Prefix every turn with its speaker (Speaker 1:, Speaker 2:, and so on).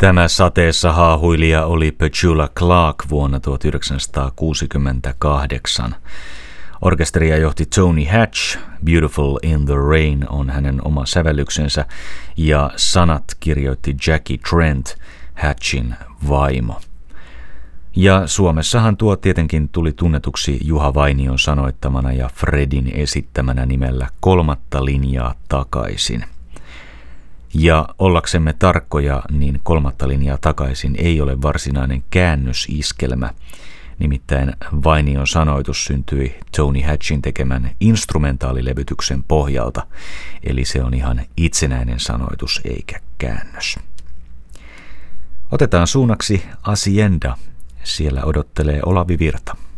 Speaker 1: Tämä sateessa haahuilija oli Petula Clark vuonna 1968. Orkesteria johti Tony Hatch, Beautiful in the Rain on hänen oma sävellyksensä, ja sanat kirjoitti Jackie Trent, Hatchin vaimo. Ja Suomessahan tuo tietenkin tuli tunnetuksi Juha Vainion sanoittamana ja Fredin esittämänä nimellä Kolmatta linjaa takaisin. Ja ollaksemme tarkkoja, niin Kolmatta linjaa takaisin ei ole varsinainen käännösiskelmä. Nimittäin Vainion sanoitus syntyi Tony Hatchin tekemän instrumentaalilevytyksen pohjalta, eli se on ihan itsenäinen sanoitus eikä käännös. Otetaan suunnaksi Hacienda. Siellä odottelee Olavi Virta.